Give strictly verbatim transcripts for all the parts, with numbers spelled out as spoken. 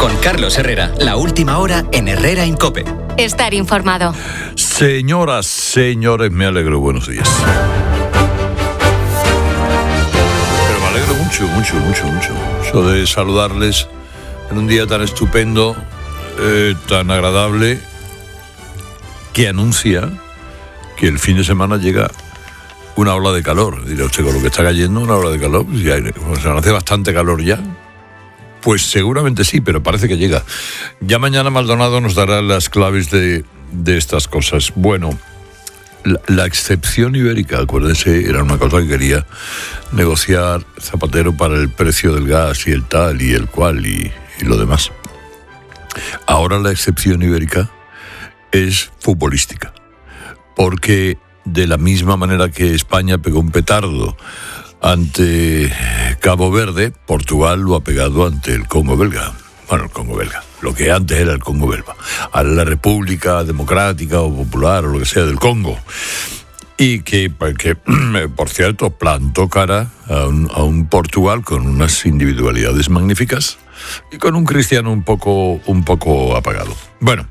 Con Carlos Herrera, la última hora en Herrera en COPE. Estar informado. Señoras, señores, me alegro. Buenos días. Pero me alegro mucho, mucho, mucho, mucho. Eso de saludarles en un día tan estupendo, eh, tan agradable, que anuncia que el fin de semana llega una ola de calor. Dirá usted, con lo que está cayendo, una ola de calor, pues ya, o sea, hace bastante calor ya. Pues seguramente sí, pero parece que llega. Ya mañana Maldonado nos dará las claves de, de estas cosas. Bueno, la, la excepción ibérica, acuérdense, era una cosa que quería negociar Zapatero para el precio del gas y el tal y el cual y, y lo demás. Ahora la excepción ibérica es futbolística, porque de la misma manera que España pegó un petardo ante Cabo Verde, Portugal lo ha pegado ante el Congo belga. Bueno, el Congo belga, lo que antes era el Congo belga. Ahora la República Democrática o Popular o lo que sea del Congo. Y que, que por cierto, plantó cara a un, a un Portugal con unas individualidades magníficas y con un Cristiano un poco, un poco apagado. Bueno,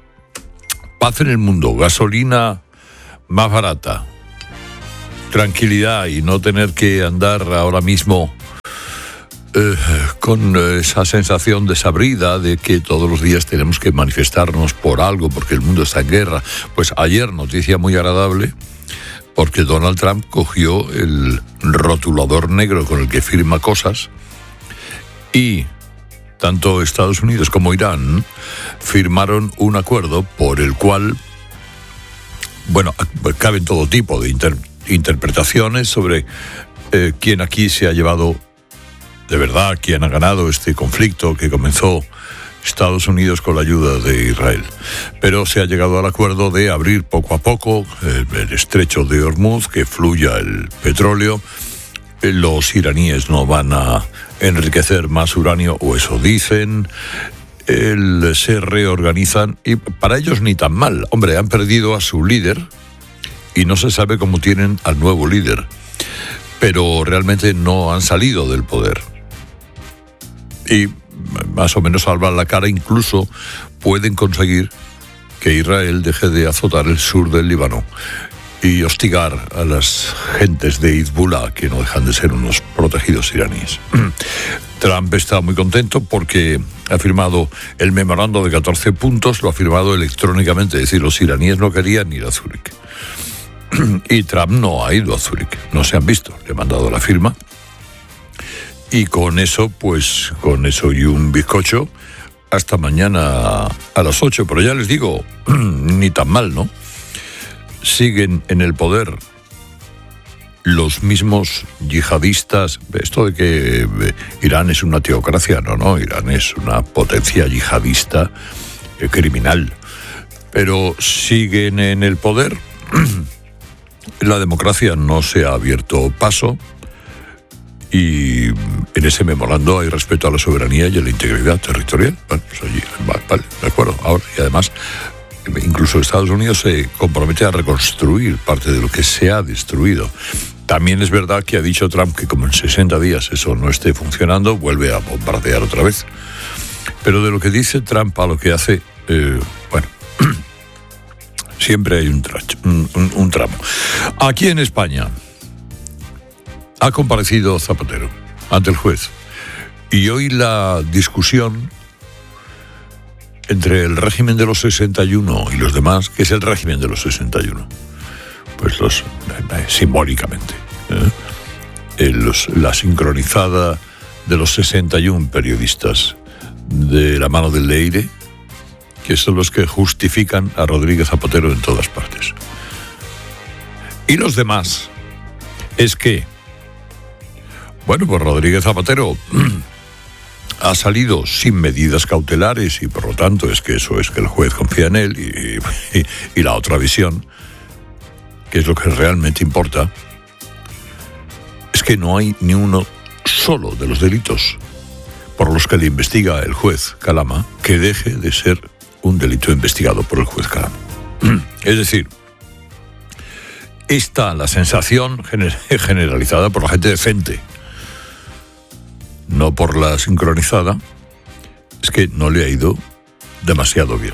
paz en el mundo, gasolina más barata, tranquilidad y no tener que andar ahora mismo eh, con esa sensación desabrida de que todos los días tenemos que manifestarnos por algo porque el mundo está en guerra. Pues ayer, noticia muy agradable, porque Donald Trump cogió el rotulador negro con el que firma cosas y tanto Estados Unidos como Irán firmaron un acuerdo por el cual, bueno, caben todo tipo de inter- interpretaciones sobre eh, quién aquí se ha llevado de verdad, quién ha ganado este conflicto que comenzó Estados Unidos con la ayuda de Israel. Pero se ha llegado al acuerdo de abrir poco a poco el, el estrecho de Hormuz, que fluya el petróleo. Los iraníes no van a enriquecer más uranio, o eso dicen. El, se reorganizan y para ellos ni tan mal. Hombre, han perdido a su líder y no se sabe cómo tienen al nuevo líder, pero realmente no han salido del poder y más o menos salvan la cara. Incluso pueden conseguir que Israel deje de azotar el sur del Líbano y hostigar a las gentes de Hezbollah, que no dejan de ser unos protegidos iraníes. Trump está muy contento porque ha firmado el memorando de catorce puntos, lo ha firmado electrónicamente, es decir, los iraníes no querían ir a Zúrich. Y Trump no ha ido a Zúrich, no se han visto, le han mandado la firma. Y con eso, pues, con eso y un bizcocho, hasta mañana a las ocho. Pero ya les digo, ni tan mal, ¿no? Siguen en el poder los mismos yihadistas. Esto de que Irán es una teocracia, no, no, Irán es una potencia yihadista eh, criminal. Pero siguen en el poder. La democracia no se ha abierto paso y en ese memorando hay respeto a la soberanía y a la integridad territorial. Bueno, pues allí, vale, de acuerdo. Ahora, y además, incluso Estados Unidos se compromete a reconstruir parte de lo que se ha destruido. También es verdad que ha dicho Trump que como en sesenta días eso no esté funcionando, vuelve a bombardear otra vez. Pero de lo que dice Trump a lo que hace, eh, bueno, siempre hay un, tracho, un, un, un tramo. Aquí en España ha comparecido Zapatero ante el juez y hoy la discusión entre el régimen de los sesenta y uno y los demás, que es el régimen de los sesenta y uno, pues los eh, simbólicamente, ¿eh? los, la sincronizada de los sesenta y uno periodistas de la mano del Leire, que son los que justifican a Rodríguez Zapatero en todas partes. Y los demás es que, bueno, pues Rodríguez Zapatero ha salido sin medidas cautelares y por lo tanto es que eso es que el juez confía en él y, y, y la otra visión, que es lo que realmente importa, es que no hay ni uno solo de los delitos por los que le investiga el juez Calama que deje de ser un delito investigado por el juez Calama. Es decir, está la sensación gener- generalizada por la gente decente, no por la sincronizada, es que no le ha ido demasiado bien.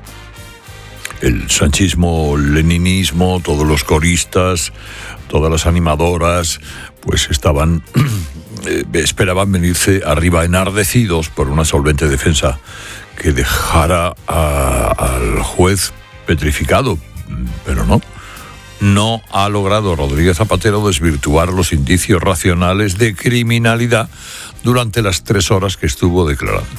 El sanchismo, el leninismo, todos los coristas, todas las animadoras, pues estaban, eh, esperaban venirse arriba enardecidos por una solvente defensa que dejara a, al juez petrificado, pero no. No ha logrado Rodríguez Zapatero desvirtuar los indicios racionales de criminalidad durante las tres horas que estuvo declarando.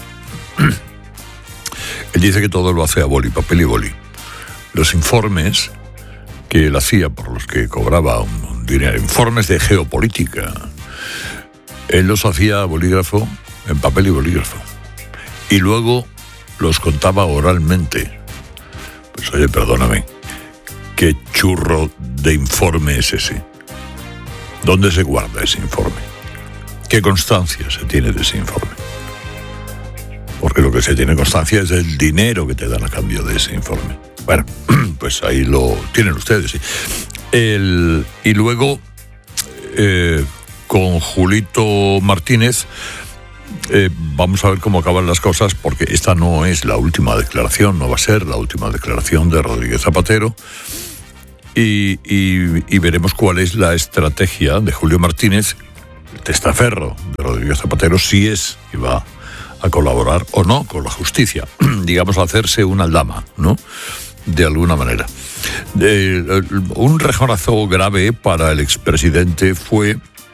Él dice que todo lo hace a boli, papel y boli. Los informes que él hacía, por los que cobraba un dinero, informes de geopolítica, él los hacía a bolígrafo, en papel y bolígrafo. Y luego los contaba oralmente. Pues oye, perdóname, ¿qué churro de informe es ese? ¿Dónde se guarda ese informe? ¿Qué constancia se tiene de ese informe? Porque lo que se tiene constancia es del dinero que te dan a cambio de ese informe. Bueno, pues ahí lo tienen ustedes. ¿Sí? El, y luego, eh, con Julito Martínez, eh, vamos a ver cómo acaban las cosas, porque esta no es la última declaración, no va a ser la última declaración de Rodríguez Zapatero. Y, y, y veremos cuál es la estrategia de Julio Martínez, el testaferro de Rodríguez Zapatero, si es que va a colaborar o no con la justicia, digamos, a hacerse una aldama, ¿no? De alguna manera. De, un rejonazo grave para el expresidente fue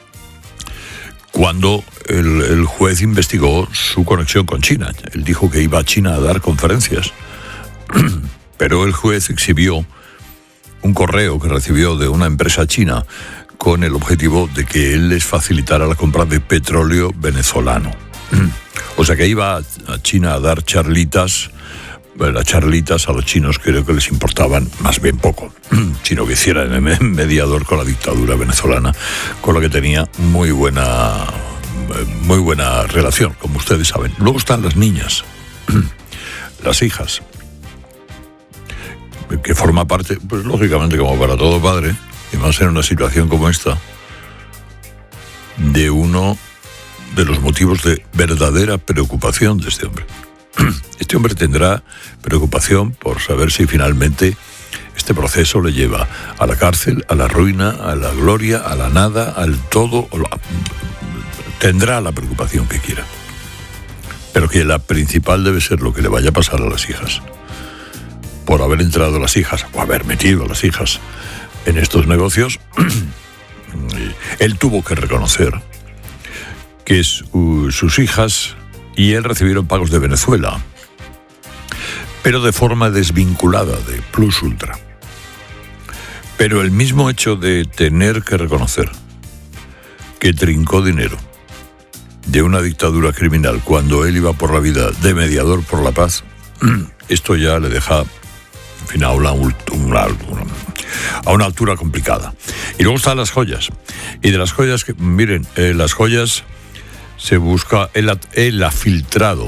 cuando el, el juez investigó su conexión con China. Él dijo que iba a China a dar conferencias, pero el juez exhibió un correo que recibió de una empresa china con el objetivo de que él les facilitara la compra de petróleo venezolano. O sea que iba a China a dar charlitas, las charlitas a los chinos creo que les importaban más bien poco, sino que hicieran mediador con la dictadura venezolana, con la que tenía muy buena, muy buena relación, como ustedes saben. Luego están las niñas, las hijas, que forma parte, pues lógicamente como para todo padre, y más en una situación como esta, de uno de los motivos de verdadera preocupación de este hombre. Este hombre tendrá preocupación por saber si finalmente este proceso le lleva a la cárcel, a la ruina, a la gloria, a la nada, al todo. Tendrá la preocupación que quiera. Pero que la principal debe ser lo que le vaya a pasar a las hijas. Por haber entrado las hijas, o haber metido a las hijas en estos negocios, él tuvo que reconocer que es, uh, sus hijas y él recibieron pagos de Venezuela, pero de forma desvinculada de Plus Ultra. Pero el mismo hecho de tener que reconocer que trincó dinero de una dictadura criminal cuando él iba por la vida de mediador por la paz, esto ya le deja, en fin, a una, una, a una altura complicada. Y luego están las joyas. Y de las joyas, que miren, eh, las joyas se busca, él, él ha filtrado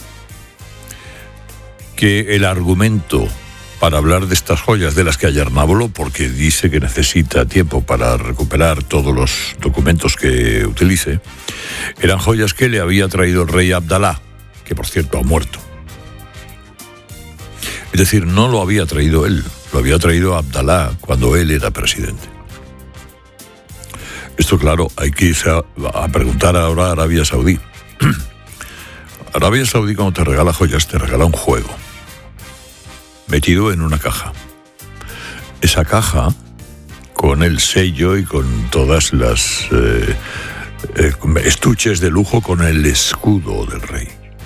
que el argumento para hablar de estas joyas, de las que ayer no habló, porque dice que necesita tiempo para recuperar todos los documentos que utilice, eran joyas que le había traído el rey Abdalá, que por cierto ha muerto. Es decir, no lo había traído él, lo había traído Abdalá cuando él era presidente. Esto, claro, hay que irse a, a preguntar ahora a Arabia Saudí. Arabia Saudí, cuando te regala joyas, te regala un juego metido en una caja. Esa caja, con el sello y con todas las eh, eh, estuches de lujo, con el escudo del rey.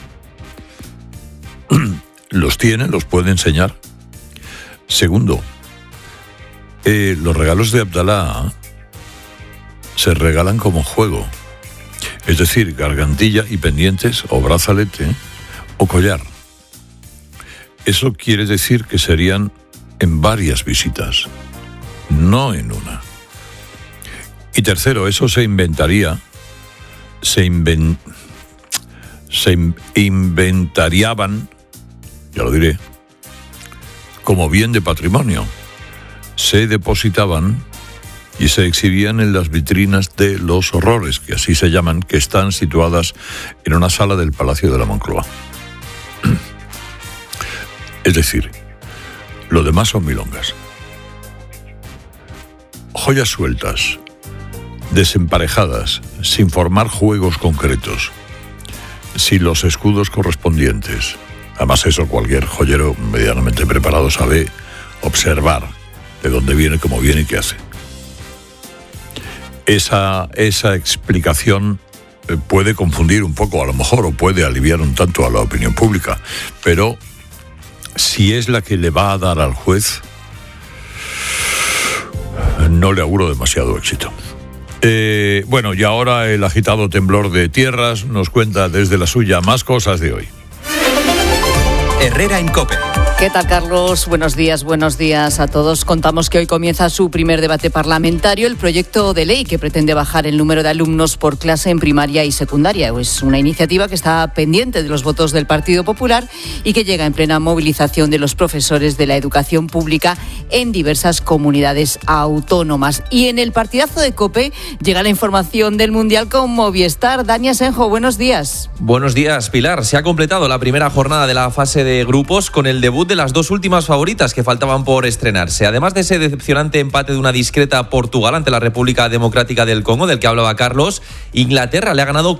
Los tiene, los puede enseñar. Segundo, eh, los regalos de Abdalá se regalan como juego, es decir, gargantilla y pendientes o brazalete o collar. Eso quiere decir que serían en varias visitas, no en una. Y tercero, eso se inventaría, se, inven, se in, inventariaban, ya lo diré, como bien de patrimonio. Se depositaban y se exhibían en las vitrinas de los horrores, que así se llaman, que están situadas en una sala del Palacio de la Moncloa. Es decir, lo demás son milongas. Joyas sueltas, desemparejadas, sin formar juegos concretos, sin los escudos correspondientes. Además, eso cualquier joyero medianamente preparado sabe observar de dónde viene, cómo viene y qué hace. Esa, esa explicación puede confundir un poco, a lo mejor, o puede aliviar un tanto a la opinión pública, pero si es la que le va a dar al juez, no le auguro demasiado éxito. Eh, bueno, y ahora el agitado temblor de tierras nos cuenta desde la suya más cosas de hoy. Herrera en COPE. ¿Qué tal, Carlos? Buenos días, buenos días a todos. Contamos que hoy comienza su primer debate parlamentario, el proyecto de ley que pretende bajar el número de alumnos por clase en primaria y secundaria. Es una iniciativa que está pendiente de los votos del Partido Popular y que llega en plena movilización de los profesores de la educación pública en diversas comunidades autónomas. Y en el partidazo de COPE llega la información del Mundial con Movistar. Dani Asenjo, buenos días. Buenos días, Pilar. Se ha completado la primera jornada de la fase de grupos con el debut de las dos últimas favoritas que faltaban por estrenarse. Además de ese decepcionante empate de una discreta Portugal ante la República Democrática del Congo, del que hablaba Carlos, Inglaterra le ha ganado